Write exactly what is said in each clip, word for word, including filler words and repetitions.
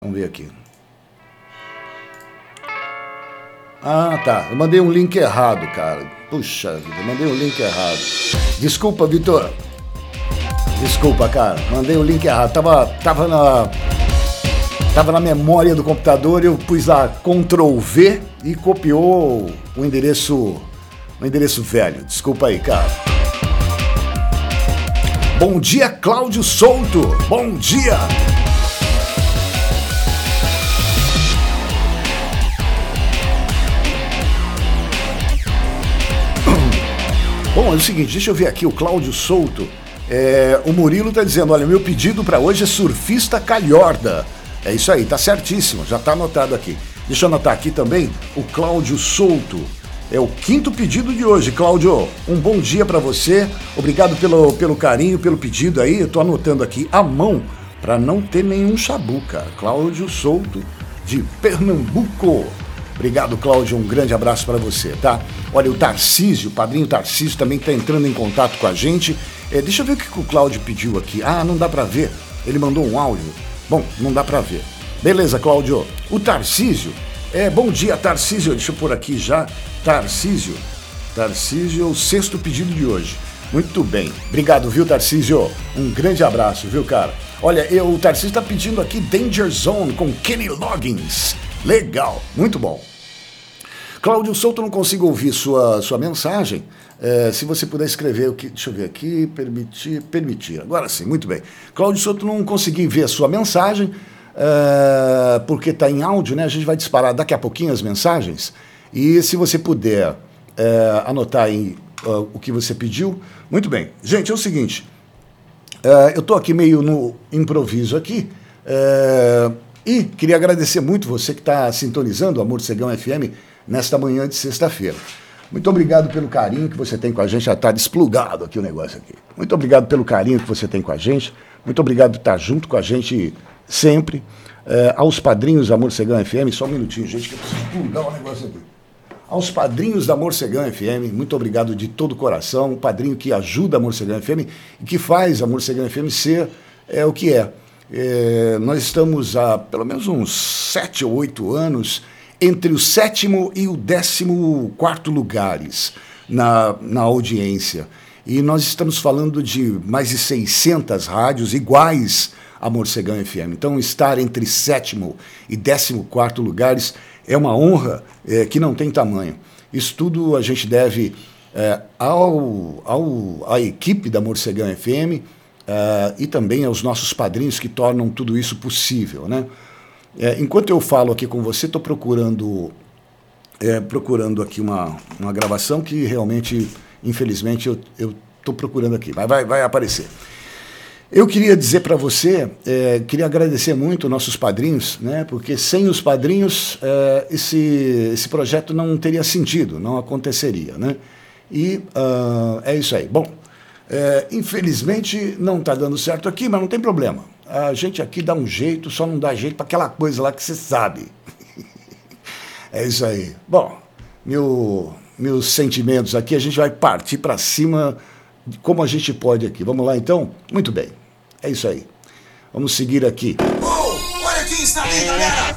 Vamos ver aqui. Ah, tá. Eu mandei um link errado, cara. Puxa vida, eu mandei um link errado. Desculpa, Vitor. Desculpa, cara. Mandei o link errado. Tava, tava na... Tava na memória do computador, eu pus lá control V e copiou o endereço, o endereço velho. Desculpa aí, cara. Bom dia, Cláudio Souto. Bom dia. Bom, é o seguinte, deixa eu ver aqui o Cláudio Souto. É, o Murilo está dizendo, olha, meu pedido para hoje é surfista calhorda. É isso aí, tá certíssimo, já tá anotado aqui. Deixa eu anotar aqui também o Cláudio Souto. É o quinto pedido de hoje. Cláudio, um bom dia para você. Obrigado pelo, pelo carinho, pelo pedido aí. Eu tô anotando aqui à mão para não ter nenhum chabu, cara. Cláudio Souto, de Pernambuco. Obrigado, Cláudio, um grande abraço para você, tá? Olha, o Tarcísio, o padrinho Tarcísio também está entrando em contato com a gente. É, deixa eu ver o que o Cláudio pediu aqui. Ah, não dá para ver. Ele mandou um áudio. Bom, não dá para ver. Beleza, Cláudio. O Tarcísio, é, bom dia, Tarcísio. Deixa eu pôr aqui já. Tarcísio. Tarcísio, o sexto pedido de hoje. Muito bem. Obrigado, viu, Tarcísio? Um grande abraço, viu, cara? Olha, eu, o Tarcísio está pedindo aqui Danger Zone com Kenny Loggins. Legal, muito bom. Cláudio Souto, não consigo ouvir sua, sua mensagem. É, se você puder escrever o que... Deixa eu ver aqui. Permitir, permitir. Agora sim, muito bem. Cláudio Souto, não consegui ver a sua mensagem, é, porque está em áudio, né? A gente vai disparar daqui a pouquinho as mensagens. E se você puder é, anotar aí uh, o que você pediu. Muito bem. Gente, é o seguinte. É, eu estou aqui meio no improviso aqui. É, e queria agradecer muito você que está sintonizando a Morcegão F M nesta manhã de sexta-feira. Muito obrigado pelo carinho que você tem com a gente. Já está desplugado aqui o negócio aqui. Muito obrigado pelo carinho que você tem com a gente. Muito obrigado por estar junto com a gente sempre. É, aos padrinhos da Morcegão F M, só um minutinho, gente, que eu preciso plugar o negócio aqui. Aos padrinhos da Morcegão F M, muito obrigado de todo o coração. O padrinho que ajuda a Morcegão F M e que faz a Morcegão F M ser é, o que é. é. Nós estamos há pelo menos uns sete ou oito anos entre o sétimo e o décimo quarto lugares na, na audiência. E nós estamos falando de mais de seiscentas rádios iguais à Morcegão F M. Então, estar entre sétimo e décimo quarto lugares é uma honra é, que não tem tamanho. Isso tudo a gente deve é, ao, ao, à equipe da Morcegão F M é, e também aos nossos padrinhos que tornam tudo isso possível, né? É, enquanto eu falo aqui com você, estou procurando, é, procurando aqui uma, uma gravação que realmente, infelizmente, eu estou procurando aqui. Vai, vai, vai aparecer. Eu queria dizer para você, é, queria agradecer muito os nossos padrinhos, né, porque sem os padrinhos é, esse, esse projeto não teria sentido, não aconteceria, né? E uh, é isso aí. Bom, é, infelizmente não está dando certo aqui, mas não tem problema. A gente aqui dá um jeito, só não dá jeito para aquela coisa lá que você sabe. É isso aí. Bom, meu, meus sentimentos aqui, a gente vai partir para cima de como a gente pode aqui. Vamos lá, então? Muito bem. É isso aí. Vamos seguir aqui. Oh, olha quem está aí, galera!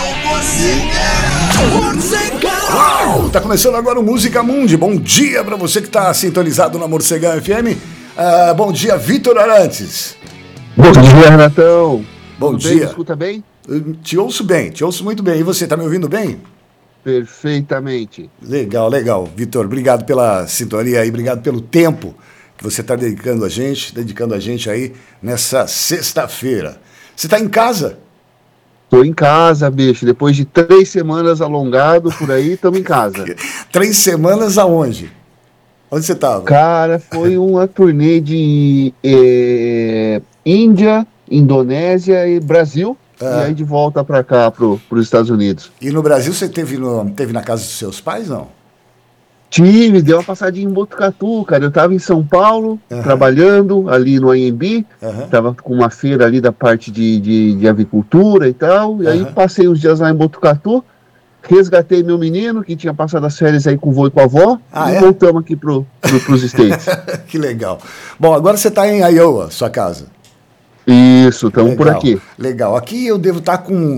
É o Morcegão! Uau! Tá começando agora o Música Mundi. Bom dia para você que está sintonizado na Morcegão F M. Uh, bom dia, Vitor Arantes. Bom dia, Renatão. Bom Tudo dia. Bem? Me escuta bem? Eu te ouço bem, te ouço muito bem. E você, tá me ouvindo bem? Perfeitamente. Legal, legal. Vitor, obrigado pela sintonia aí, obrigado pelo tempo que você está dedicando a gente, dedicando a gente aí nessa sexta-feira. Você está em casa? Tô em casa, bicho. Depois de três semanas alongado por aí, estamos em casa. Três semanas aonde? Onde você estava? Cara, foi uma turnê de é, Índia, Indonésia e Brasil. Ah. E aí de volta para cá, para os Estados Unidos. E no Brasil você teve, no, teve na casa dos seus pais, não? Tive, deu uma passadinha em Botucatu, cara. Eu estava em São Paulo, uhum. trabalhando ali no A M B. Uhum. Tava com uma feira ali da parte de, de, de avicultura e tal. E uhum. aí passei uns dias lá em Botucatu. Resgatei meu menino, que tinha passado as férias aí com o vô e com a avó, ah, e é? voltamos aqui pro, pro, pros States. Que legal. Bom, agora você está em Iowa, sua casa. Isso, estamos por Legal, aqui. Legal. Aqui eu devo estar com